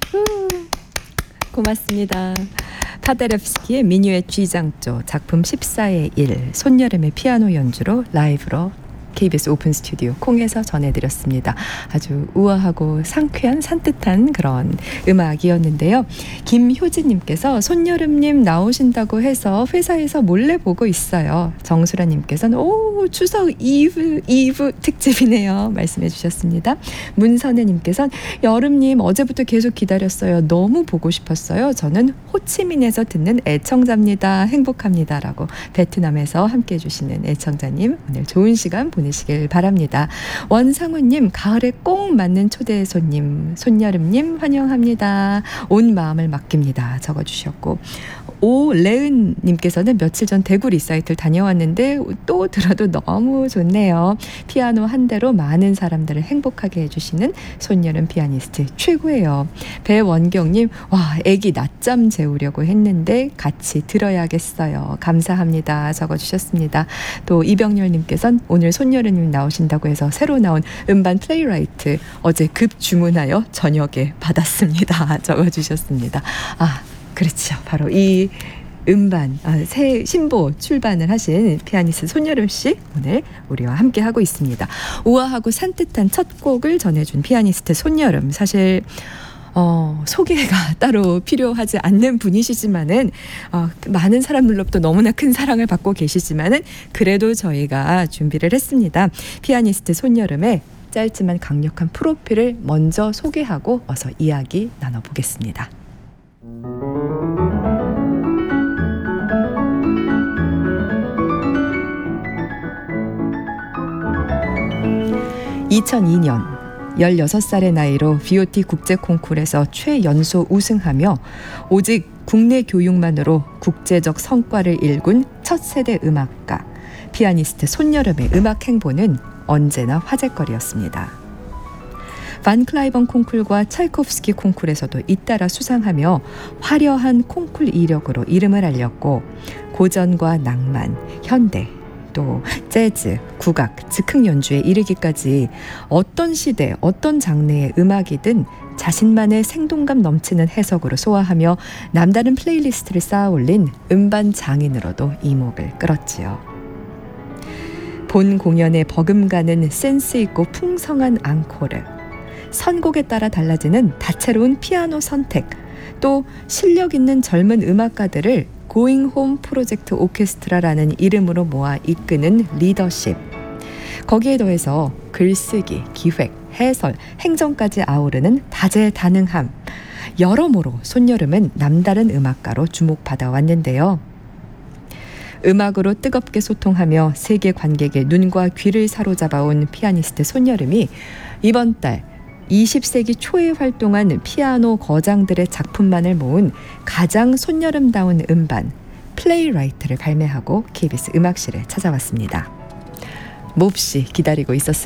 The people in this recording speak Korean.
고맙습니다. 파데레프스키의 미뉴엣 G장조 작품 14의 1 손여름의 피아노 연주로 라이브로 KBS 오픈 스튜디오 콩에서 전해드렸습니다. 아주 우아하고 상쾌한 산뜻한 그런 음악이었는데요. 김효진님께서 손여름님 나오신다고 해서 회사에서 몰래 보고 있어요. 정수라님께서는 오 추석 이브 특집이네요. 말씀해 주셨습니다. 문선혜님께서는 여름님 어제부터 계속 기다렸어요. 너무 보고 싶었어요. 저는 호치민에서 듣는 애청자입니다. 행복합니다. 라고 베트남에서 함께해 주시는 애청자님 오늘 좋은 시간 보내시길 바랍니다. 원상우님 가을에 꼭 맞는 초대 손님 손여름님 환영합니다. 온 마음을 맡깁니다. 적어주셨고 오레은님께서는 며칠 전 대구 리사이틀 다녀왔는데 또 들어도 너무 좋네요. 피아노 한 대로 많은 사람들을 행복하게 해주시는 손여름 피아니스트 최고예요. 배원경님 와 애기 낮잠 재우려고 했는데 같이 들어야겠어요. 감사합니다. 적어주셨습니다. 또 이병렬님께서는 오늘 손여름님 나오신다고 해서 새로 나온 음반 플레이라이트 어제 급 주문하여 저녁에 받았습니다. 적어주셨습니다. 그렇죠. 바로 이 음반 새 신보 출반을 하신 피아니스트 손여름 씨 오늘 우리와 함께 하고 있습니다. 우아하고 산뜻한 첫 곡을 전해준 피아니스트 손여름 사실 소개가 따로 필요하지 않는 분이시지만은 많은 사람들로부터 너무나 큰 사랑을 받고 계시지만은 그래도 저희가 준비를 했습니다. 피아니스트 손여름의 짧지만 강력한 프로필을 먼저 소개하고 어서 이야기 나눠보겠습니다. 2002년 16살의 나이로 BOT 국제 콩쿨에서 최연소 우승하며 오직 국내 교육만으로 국제적 성과를 일군 첫 세대 음악가 피아니스트 손여름의 음악 행보는 언제나 화제거리였습니다. 반 클라이번 콩쿨과 찰코프스키 콩쿨에서도 잇따라 수상하며 화려한 콩쿨 이력으로 이름을 알렸고 고전과 낭만, 현대, 또 재즈, 국악, 즉흥 연주에 이르기까지 어떤 시대, 어떤 장르의 음악이든 자신만의 생동감 넘치는 해석으로 소화하며 남다른 플레이리스트를 쌓아올린 음반 장인으로도 이목을 끌었지요. 본 공연에 버금가는 센스 있고 풍성한 앙코르, 선곡에 따라 달라지는 다채로운 피아노 선택, 또 실력 있는 젊은 음악가들을 고잉 홈 프로젝트 오케스트라라는 이름으로 모아 이끄는 리더십. 거기에 더해서 글쓰기, 기획, 해설, 행정까지 아우르는 다재다능함. 여러모로 손여름은 남다른 음악가로 주목받아 왔는데요. 음악으로 뜨겁게 소통하며 세계 관객의 눈과 귀를 사로잡아온 피아니스트 손여름이 이번 달 20세기 초에 활동한 피아노 거장들의 작품만을 모은 가장 손여름다운 음반 플레이라이트를 발매하고 KBS 음악실에 찾아왔습니다. 몹시 기다리고 있었습니다.